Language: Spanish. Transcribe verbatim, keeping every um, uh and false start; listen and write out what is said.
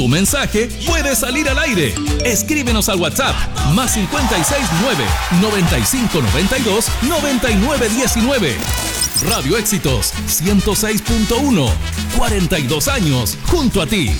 Tu mensaje puede salir al aire. Escríbenos al WhatsApp más cinco seis nueve, noventa y cinco noventa y dos, noventa y nueve diecinueve. Radio Éxitos ciento seis punto uno. cuarenta y dos años junto a ti.